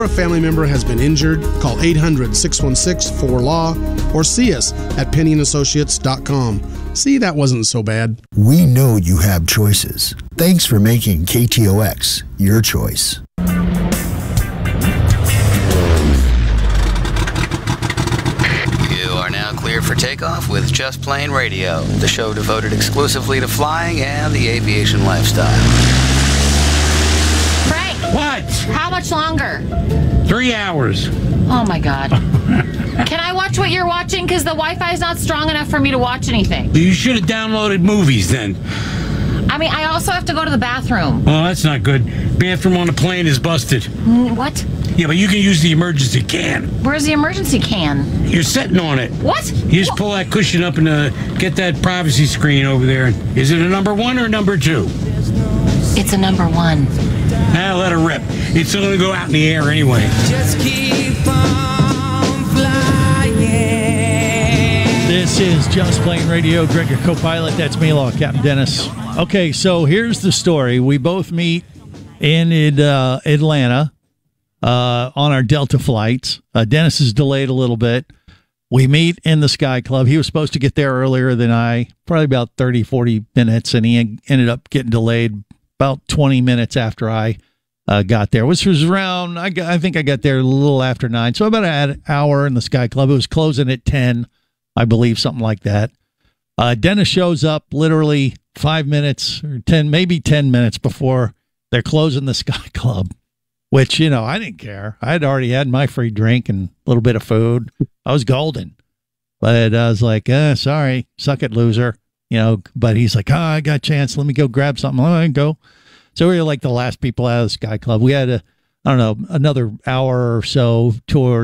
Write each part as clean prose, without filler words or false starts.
If a family member has been injured, call 800-616-4LAW or see us at PennyandAssociates.com. See, that wasn't so bad. We know you have choices. Thanks for making KTOX your choice. You are now clear for takeoff with Just Plane Radio, the show devoted exclusively to flying and the aviation lifestyle. What? How much longer? 3 hours. Oh, my God. Can I watch what you're watching? Because the Wi-Fi is not strong enough for me to watch anything. You should have downloaded movies then. I mean, I also have to go to the bathroom. Oh, that's not good. Bathroom on the plane is busted. What? Yeah, but you can use the emergency can. Where's the emergency can? You're sitting on it. What? You just pull that cushion up and get that privacy screen over there. Is it a number 1 or number 2? It's a number 1. Now let her rip. It's going to go out in the air anyway. Just keep on flying. This is Just Plane Radio. Greg, your co-pilot. That's me, Captain Dennis. Okay, so here's the story. We both meet in Atlanta on our Delta flights. Dennis is delayed a little bit. We meet in the Sky Club. He was supposed to get there earlier than I, probably about 30, 40 minutes, and he ended up getting delayed about 20 minutes after I got there, which was around, I think I got there a little after 9, so about an hour in the Sky Club. It was closing at 10, I believe, something like that. Dennis shows up literally 5 minutes or 10, maybe 10 minutes before they're closing the Sky Club, which, I didn't care. I had already had my free drink and a little bit of food. I was golden. But I was like, sorry, suck it, loser. But he's like, I got a chance. Let me go grab something. Let me go. So we were like the last people out of the Sky Club. We had another hour or so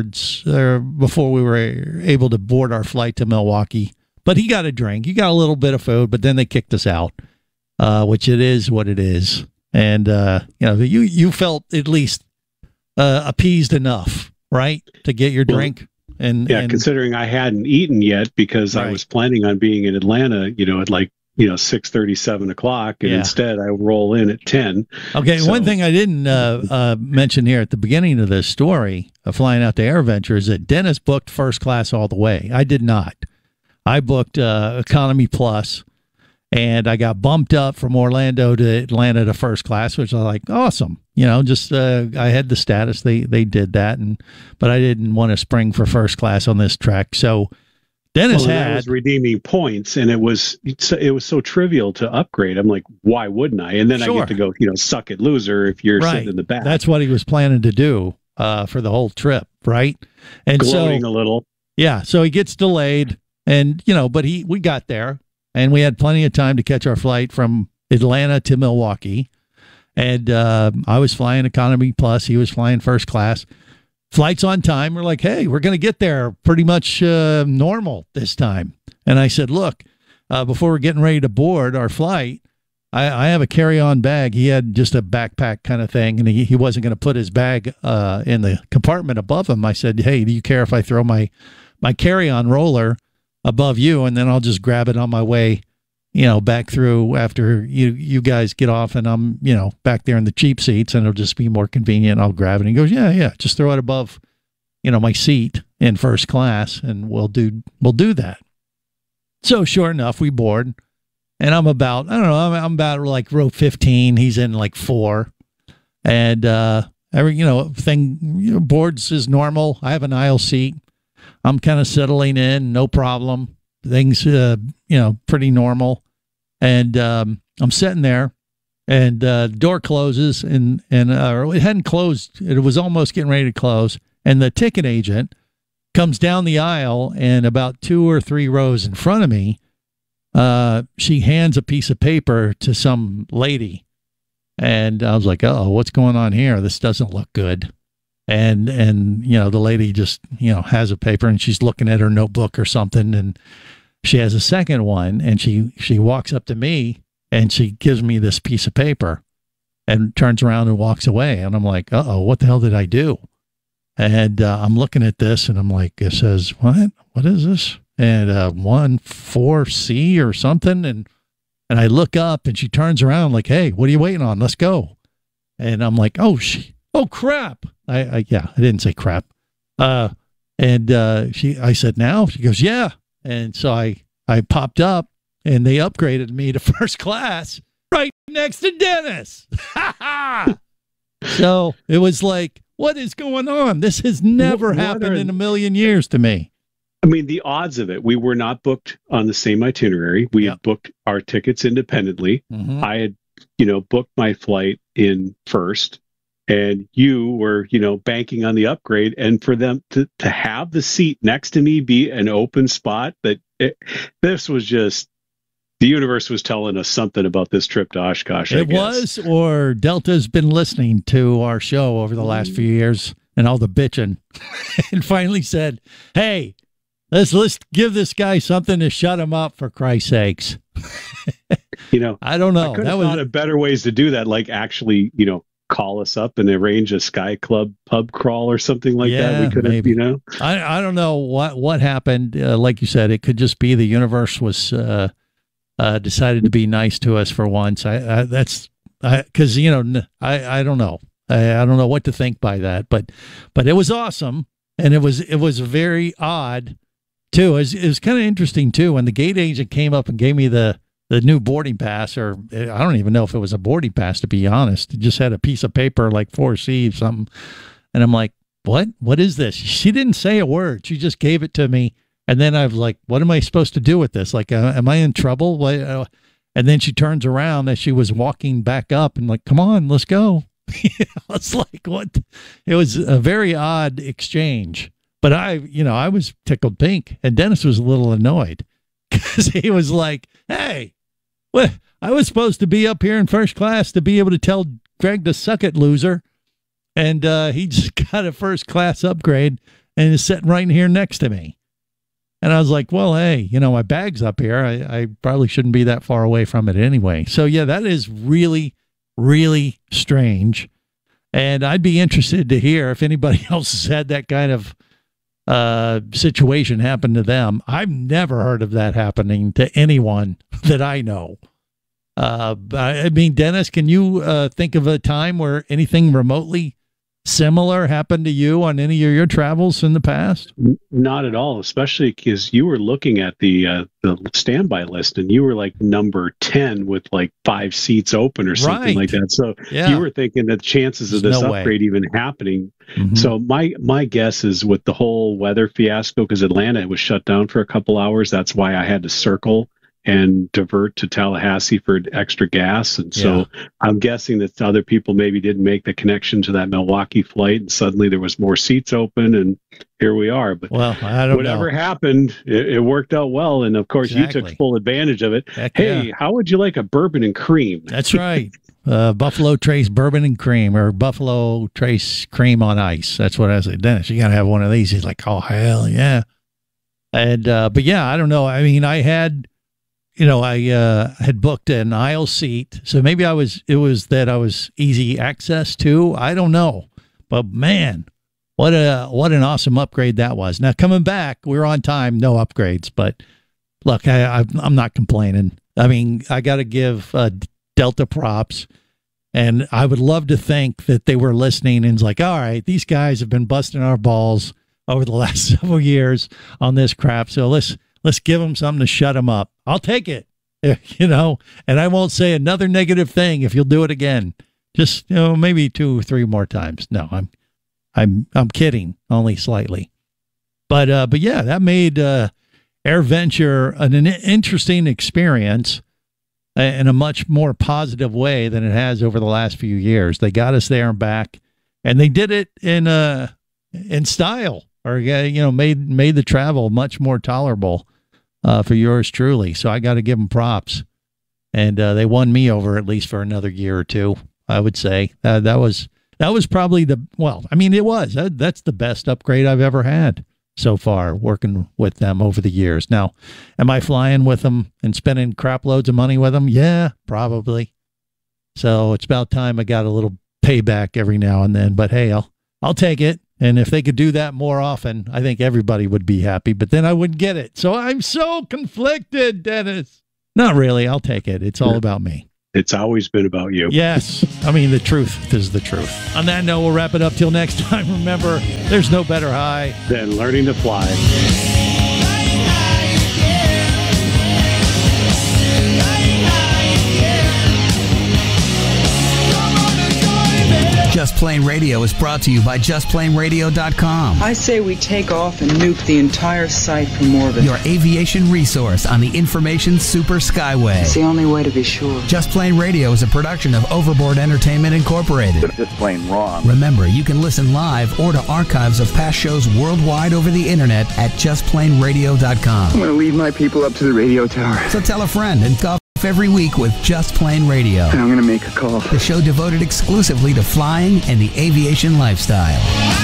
before we were able to board our flight to Milwaukee. But he got a drink. He got a little bit of food, but then they kicked us out, which it is what it is. And, you felt at least appeased enough, right, to get your drink. And considering I hadn't eaten yet because I was planning on being in Atlanta, at like 6:30, 7 o'clock, and instead I roll in at 10. Okay, so one thing I didn't mention here at the beginning of this story of flying out to AirVenture is that Dennis booked first class all the way. I did not. I booked Economy Plus, and I got bumped up from Orlando to Atlanta to first class, which I was like, awesome. I had the status. They did that, but I didn't want to spring for first class on this trek. So Dennis I was redeeming points, and it was so trivial to upgrade. I'm like, why wouldn't I? And then I get to go, suck it, loser, if you're sitting in the back. That's what he was planning to do for the whole trip, right? And gloating a little. Yeah. So he gets delayed, and but we got there, and we had plenty of time to catch our flight from Atlanta to Milwaukee. And I was flying Economy Plus. He was flying first class. Flight's on time. We're like, hey, we're going to get there pretty much normal this time. And I said, look, before we're getting ready to board our flight, I have a carry-on bag. He had just a backpack kind of thing, and he wasn't going to put his bag in the compartment above him. I said, hey, do you care if I throw my carry-on roller above you, and then I'll just grab it on my way back through after you guys get off, and I'm, back there in the cheap seats, and it'll just be more convenient. I'll grab it. And he goes, yeah, just throw it above, my seat in first class, and we'll do that. So sure enough, we board, and I'm about like row 15. He's in like 4, and boards is normal. I have an aisle seat. I'm kind of settling in, no problem. Things, pretty normal. And I'm sitting there, and the door closes, and it hadn't closed. It was almost getting ready to close. And the ticket agent comes down the aisle, and about 2 or 3 rows in front of me, she hands a piece of paper to some lady. And I was like, oh, what's going on here? This doesn't look good. And the lady just, has a paper, and she's looking at her notebook or something, and she has a second one, and she walks up to me, and she gives me this piece of paper and turns around and walks away. And I'm like, uh-oh, what the hell did I do? And I'm looking at this, and I'm like, it says, what is this? And 14C or something. And I look up, and she turns around like, hey, what are you waiting on? Let's go. And I'm like, oh crap. I didn't say crap. I said, now? She goes, yeah. And so I popped up, and they upgraded me to first class right next to Dennis. So it was like, what is going on? This has never happened in a million years to me. I mean, the odds of it, we were not booked on the same itinerary. We had booked our tickets independently. Mm-hmm. I had, booked my flight in first, and you were, banking on the upgrade. And for them to have the seat next to me be an open spot, this was just, the universe was telling us something about this trip to Oshkosh. It was, or Delta's been listening to our show over the last few years and all the bitching and finally said, hey, let's give this guy something to shut him up, for Christ's sakes. I don't know. I could have thought of better ways to do that, like actually, call us up and arrange a Sky Club pub crawl or something like that. We could have, I don't know what happened. Like you said, it could just be the universe was decided to be nice to us for once. I don't know. I don't know what to think by that, but it was awesome. And it was very odd too. It was kind of interesting too. When the gate agent came up and gave me the new boarding pass, or I don't even know if it was a boarding pass, to be honest. It just had a piece of paper like 4C something. And I'm like, what is this? She didn't say a word. She just gave it to me. And then I was like, what am I supposed to do with this? Like, am I in trouble? And then she turns around as she was walking back up and like, come on, let's go. It's like, what? It was a very odd exchange. But I was tickled pink. And Dennis was a little annoyed because he was like, hey, what? I was supposed to be up here in first class to be able to tell Greg to suck it, loser. And he just got a first class upgrade and is sitting right in here next to me. And I was like, well, hey, my bag's up here. I probably shouldn't be that far away from it anyway. So, yeah, that is really, really strange. And I'd be interested to hear if anybody else has had that kind of situation happen to them. I've never heard of that happening to anyone that I know. I mean, Dennis, can you think of a time where anything remotely similar happened to you on any of your travels in the past? Not at all, especially because you were looking at the standby list and you were like number 10 with like 5 seats open or something like that. So you were thinking that the chances of this upgrade even happening. Mm-hmm. So my guess is with the whole weather fiasco, because Atlanta was shut down for a couple hours. That's why I had to circle and divert to Tallahassee for extra gas. And so I'm guessing that other people maybe didn't make the connection to that Milwaukee flight, and suddenly there was more seats open, and here we are. But whatever happened, it worked out well. And of course, you took full advantage of it. Hey, how would you like a bourbon and cream? That's right. Buffalo Trace bourbon and cream, or Buffalo Trace cream on ice. That's what I said. Dennis, you got to have one of these. He's like, oh, hell yeah. And, but yeah, I don't know. I mean, I had, I had booked an aisle seat, so maybe it was that I was easy access to. I don't know, but man, what an awesome upgrade that was. Now coming back, we were on time, no upgrades, but look, I'm not complaining. I mean, I got to give Delta props, and I would love to think that they were listening and it's like, all right, these guys have been busting our balls over the last several years on this crap, so let's give them something to shut them up. I'll take it, and I won't say another negative thing if you'll do it again. Just, maybe 2 or 3 more times. No, I'm kidding, only slightly. But yeah, that made AirVenture an interesting experience in a much more positive way than it has over the last few years. They got us there and back, and they did it in style, or made the travel much more tolerable for yours truly. So I got to give them props, and they won me over at least for another year or 2. I would say that was probably that's the best upgrade I've ever had so far, working with them over the years. Now, am I flying with them and spending crap loads of money with them? Yeah, probably. So it's about time I got a little payback every now and then, but hey, I'll take it. And if they could do that more often, I think everybody would be happy, but then I wouldn't get it. So I'm so conflicted, Dennis. Not really. I'll take it. It's all about me. It's always been about you. Yes. I mean, the truth is the truth. On that note, we'll wrap it up till next time. Remember, there's no better high than learning to fly. Just Plain Radio is brought to you by JustPlainRadio.com. I say we take off and nuke the entire site from orbit. Your aviation resource on the information super skyway. It's the only way to be sure. Just Plain Radio is a production of Overboard Entertainment Incorporated. It's just plain wrong. Remember, you can listen live or to archives of past shows worldwide over the internet at JustPlainRadio.com. I'm going to leave my people up to the radio tower. So tell a friend and call every week with Just Plain Radio. And I'm going to make a call. The show devoted exclusively to flying and the aviation lifestyle.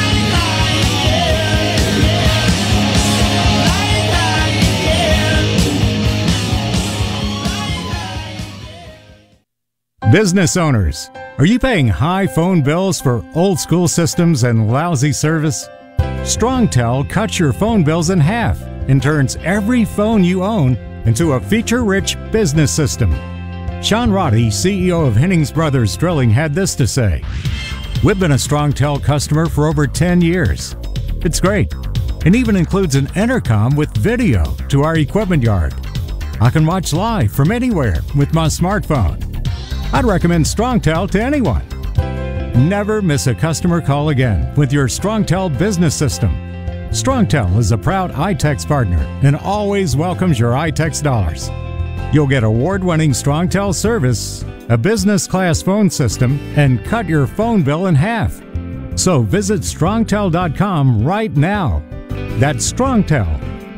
Business owners, are you paying high phone bills for old school systems and lousy service? StrongTel cuts your phone bills in half and turns every phone you own into a feature-rich business system. Sean Roddy, CEO of Hennings Brothers Drilling, had this to say: "We've been a StrongTel customer for over 10 years. It's great, and even includes an intercom with video to our equipment yard. I can watch live from anywhere with my smartphone. I'd recommend StrongTel to anyone. Never miss a customer call again with your StrongTel business system. StrongTel is a proud iTex partner and always welcomes your iTex dollars. You'll get award-winning StrongTel service, a business-class phone system, and cut your phone bill in half. So visit StrongTel.com right now. That's StrongTel,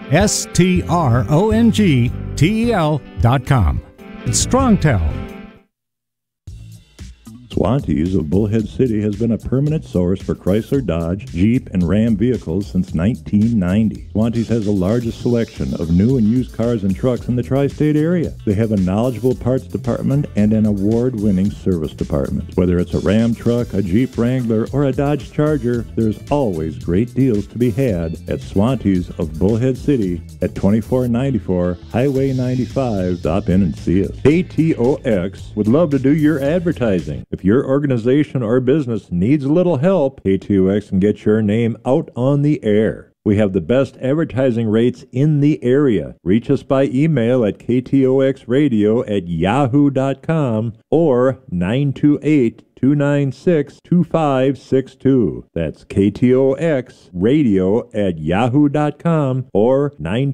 StrongTel.com. It's StrongTel. Swantees of Bullhead City has been a permanent source for Chrysler, Dodge, Jeep, and Ram vehicles since 1990. Swantees has the largest selection of new and used cars and trucks in the tri-state area. They have a knowledgeable parts department and an award-winning service department. Whether it's a Ram truck, a Jeep Wrangler, or a Dodge Charger, there's always great deals to be had at Swantees of Bullhead City at 2494 Highway 95. Stop in and see us. KTOX would love to do your advertising. If your organization or business needs a little help, KTOX can get your name out on the air. We have the best advertising rates in the area. Reach us by email at ktoxradio@yahoo.com or 928-296-2562. That's ktoxradio@yahoo.com or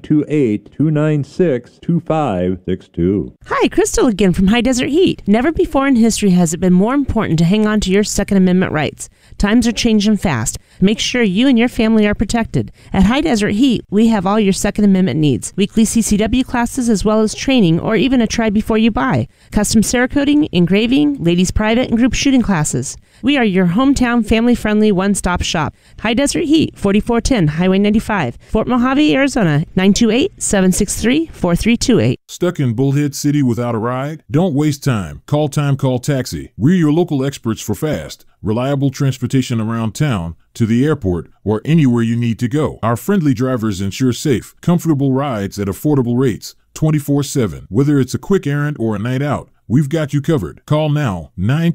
928-296-2562. Hi, Crystal again from High Desert Heat. Never before in history has it been more important to hang on to your Second Amendment rights. Times are changing fast. Make sure you and your family are protected. At High Desert Heat, we have all your Second Amendment needs. Weekly CCW classes as well as training or even a try before you buy. Custom Cerakoting, engraving, ladies private and group shooting classes. We are your hometown family-friendly one-stop shop. High Desert Heat, 4410 Highway 95, Fort Mojave, Arizona, 928-763-4328. Stuck in Bullhead City without a ride? Don't waste time. Call Taxi. We're your local experts for fast, reliable transportation around town, to the airport, or anywhere you need to go. Our friendly drivers ensure safe, comfortable rides at affordable rates, 24/7. Whether it's a quick errand or a night out, we've got you covered. Call now,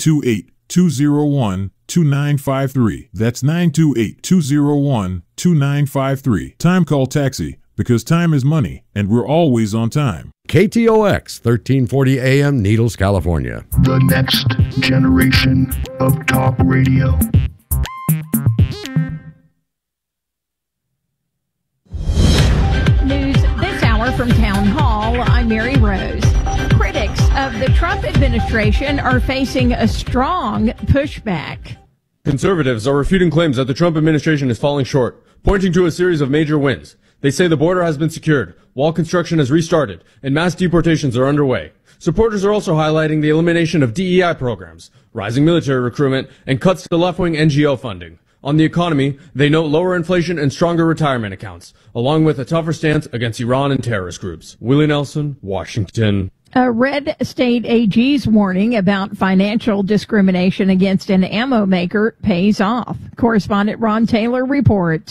928-201-2953. That's 928-201-2953. Time Call Taxi, because time is money, and we're always on time. KTOX, 1340 AM, Needles, California. The next generation of talk radio. News this hour from Town Hall. I'm Mary Rose. Critics of the Trump administration are facing a strong pushback. Conservatives are refuting claims that the Trump administration is falling short, pointing to a series of major wins. They say the border has been secured, wall construction has restarted, and mass deportations are underway. Supporters are also highlighting the elimination of DEI programs, rising military recruitment, and cuts to left-wing NGO funding. On the economy, they note lower inflation and stronger retirement accounts, along with a tougher stance against Iran and terrorist groups. Willie Nelson, Washington. A red state AG's warning about financial discrimination against an ammo maker pays off. Correspondent Ron Taylor reports.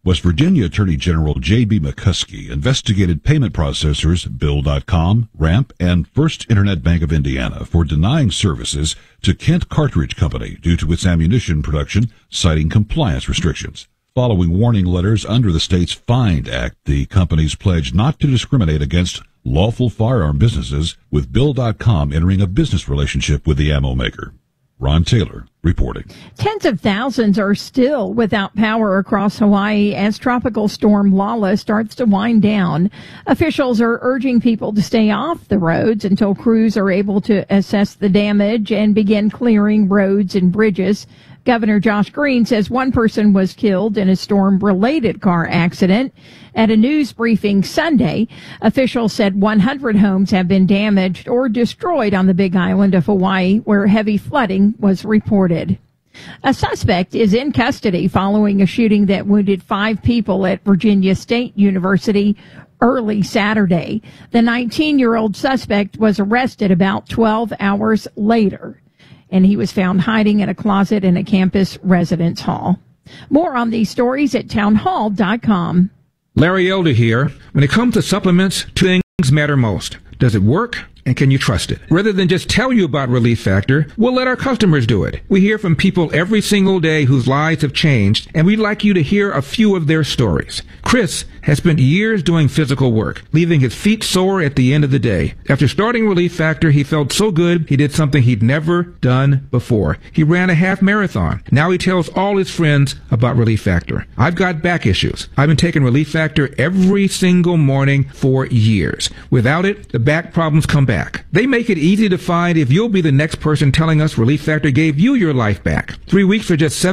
West Virginia Attorney General J.B. McCuskey investigated payment processors Bill.com, Ramp, and First Internet Bank of Indiana for denying services to Kent Cartridge Company due to its ammunition production, citing compliance restrictions. Following warning letters under the state's FIND Act, the companies pledged not to discriminate against lawful firearm businesses, with Bill.com entering a business relationship with the ammo maker. Ron Taylor reporting. Tens of thousands are still without power across Hawaii as Tropical Storm Lala starts to wind down. Officials are urging people to stay off the roads until crews are able to assess the damage and begin clearing roads and bridges. Governor Josh Green says one person was killed in a storm-related car accident. At a news briefing Sunday, officials said 100 homes have been damaged or destroyed on the Big Island of Hawaii, where heavy flooding was reported. A suspect is in custody following a shooting that wounded 5 people at Virginia State University early Saturday. The 19-year-old suspect was arrested about 12 hours later, and he was found hiding in a closet in a campus residence hall. More on these stories at townhall.com. Larry Elder here. When it comes to supplements, 2 things matter most. Does it work? And can you trust it? Rather than just tell you about Relief Factor, we'll let our customers do it. We hear from people every single day whose lives have changed, and we'd like you to hear a few of their stories. Chris has spent years doing physical work, leaving his feet sore at the end of the day. After starting Relief Factor, he felt so good he did something he'd never done before. He ran a half marathon. Now he tells all his friends about Relief Factor. I've got back issues. I've been taking Relief Factor every single morning for years. Without it, the back problems come back. They make it easy to find if you'll be the next person telling us Relief Factor gave you your life back. 3 weeks for just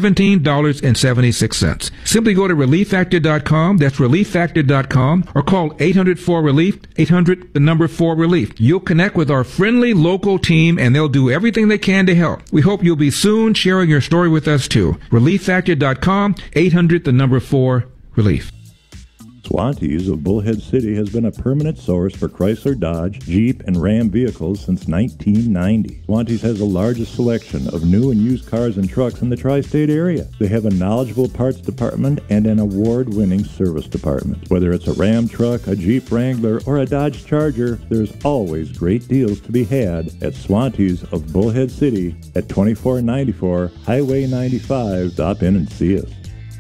$17.76. Simply go to ReliefFactor.com. That's ReliefFactor.com, or call 800-4RELIEF, 800-4RELIEF. You'll connect with our friendly local team, and they'll do everything they can to help. We hope you'll be soon sharing your story with us, too. ReliefFactor.com, 800-4RELIEF. Swantees of Bullhead City has been a permanent source for Chrysler, Dodge, Jeep, and Ram vehicles since 1990. Swantees has the largest selection of new and used cars and trucks in the tri-state area. They have a knowledgeable parts department and an award-winning service department. Whether it's a Ram truck, a Jeep Wrangler, or a Dodge Charger, there's always great deals to be had at Swantees of Bullhead City at 2494 Highway 95. Stop in and see us.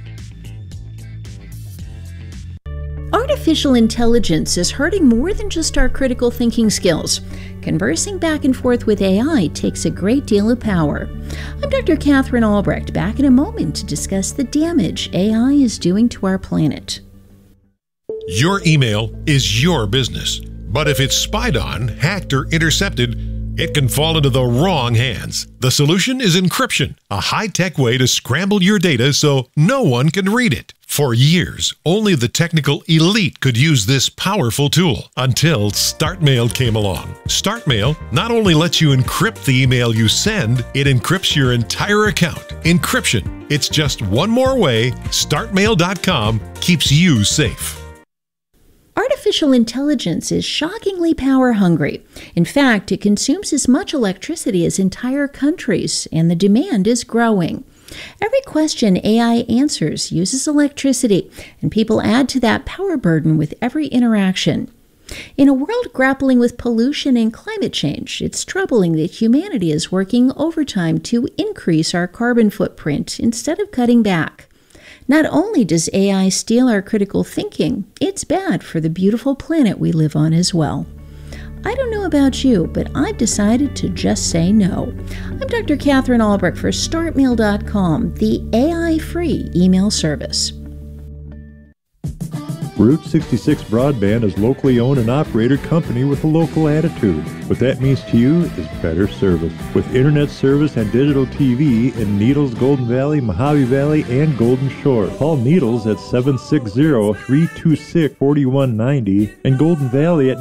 Artificial intelligence is hurting more than just our critical thinking skills. Conversing back and forth with AI takes a great deal of power. I'm Dr. Catherine Albrecht, back in a moment to discuss the damage AI is doing to our planet. Your email is your business, but if it's spied on, hacked, or intercepted, it can fall into the wrong hands. The solution is encryption, a high-tech way to scramble your data so no one can read it. For years, only the technical elite could use this powerful tool until StartMail came along. StartMail not only lets you encrypt the email you send, it encrypts your entire account. Encryption. It's just one more way StartMail.com keeps you safe. Artificial intelligence is shockingly power hungry. In fact, it consumes as much electricity as entire countries, and the demand is growing. Every question AI answers uses electricity, and people add to that power burden with every interaction. In a world grappling with pollution and climate change, it's troubling that humanity is working overtime to increase our carbon footprint instead of cutting back. Not only does AI steal our critical thinking, it's bad for the beautiful planet we live on as well. I don't know about you, but I've decided to just say no. I'm Dr. Catherine Albrecht for StartMail.com, the AI-free email service. Route 66 Broadband is locally owned and operated company with a local attitude. What that means to you is better service. With internet service and digital TV in Needles, Golden Valley, Mojave Valley, and Golden Shore. Call Needles at 760-326-4190 and Golden Valley at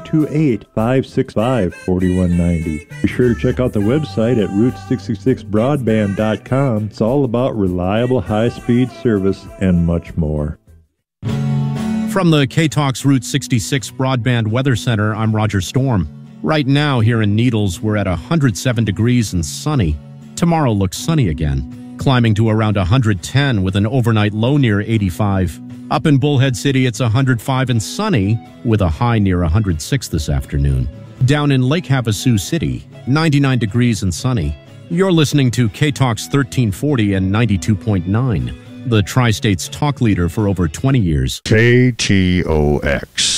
928-565-4190. Be sure to check out the website at Route66Broadband.com. It's all about reliable high-speed service and much more. From the K-Talks Route 66 Broadband Weather Center, I'm Roger Storm. Right now here in Needles, we're at 107 degrees and sunny. Tomorrow looks sunny again. climbing to around 110 with an overnight low near 85. Up in Bullhead City, it's 105 and sunny with a high near 106 this afternoon. Down in Lake Havasu City, 99 degrees and sunny. You're listening to K-Talk's 1340 and 92.9, the Tri-State's talk leader for over 20 years. KTOX.